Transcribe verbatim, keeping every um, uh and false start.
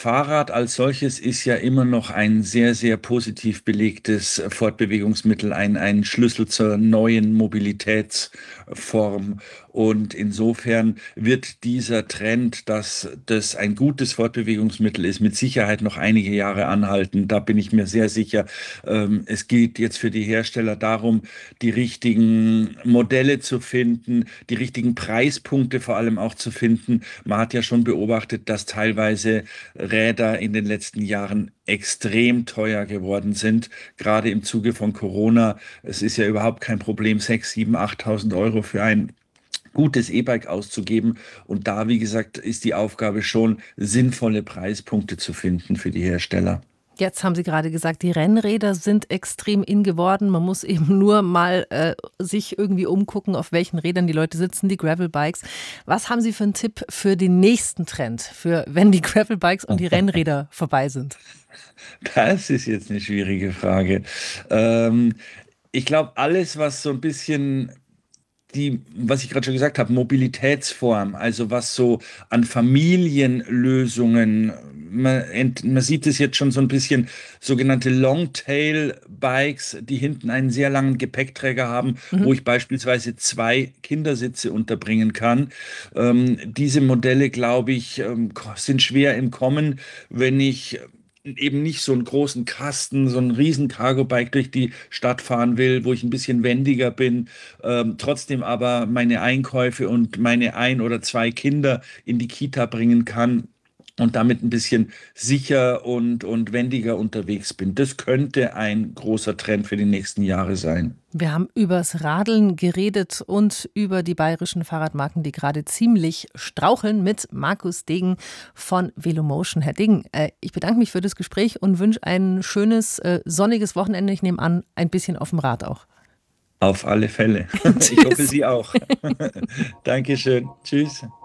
Fahrrad als solches ist ja immer noch ein sehr, sehr positiv belegtes Fortbewegungsmittel, ein, ein Schlüssel zur neuen Mobilitätsform. Und insofern wird dieser Trend, dass das ein gutes Fortbewegungsmittel ist, mit Sicherheit noch einige Jahre anhalten. Da bin ich mir sehr sicher. Ähm, Es geht jetzt für die Hersteller darum, die richtigen Modelle zu finden, die richtigen Preispunkte vor allem auch zu finden. Man hat ja schon beobachtet, dass teilweise Räder in den letzten Jahren extrem teuer geworden sind, gerade im Zuge von Corona. Es ist ja überhaupt kein Problem, sechs, sieben, achttausend Euro für ein gutes E-Bike auszugeben. Und da, wie gesagt, ist die Aufgabe schon, sinnvolle Preispunkte zu finden für die Hersteller. Jetzt haben Sie gerade gesagt, die Rennräder sind extrem in geworden. Man muss eben nur mal äh, sich irgendwie umgucken, auf welchen Rädern die Leute sitzen, die Gravelbikes. Was haben Sie für einen Tipp für den nächsten Trend, für wenn die Gravelbikes und die Rennräder vorbei sind? Das ist jetzt eine schwierige Frage. Ähm, Ich glaube, alles, was so ein bisschen die, was ich gerade schon gesagt habe, Mobilitätsform, also was so an Familienlösungen, man, ent- man sieht es jetzt schon so ein bisschen, sogenannte Longtail-Bikes, die hinten einen sehr langen Gepäckträger haben, Mhm. wo ich beispielsweise zwei Kindersitze unterbringen kann. Ähm, diese Modelle, glaube ich, ähm, ko- sind schwer im Kommen, wenn ich eben nicht so einen großen Kasten, so einen riesen Cargo-Bike durch die Stadt fahren will, wo ich ein bisschen wendiger bin, ähm, trotzdem aber meine Einkäufe und meine ein oder zwei Kinder in die Kita bringen kann und damit ein bisschen sicher und, und wendiger unterwegs bin. Das könnte ein großer Trend für die nächsten Jahre sein. Wir haben übers Radeln geredet und über die bayerischen Fahrradmarken, die gerade ziemlich straucheln, mit Markus Degen von Velomotion. Herr Degen, äh, ich bedanke mich für das Gespräch und wünsche ein schönes, äh, sonniges Wochenende. Ich nehme an, ein bisschen auf dem Rad auch. Auf alle Fälle. Ich hoffe, Tschüss. Sie auch. Dankeschön. Tschüss.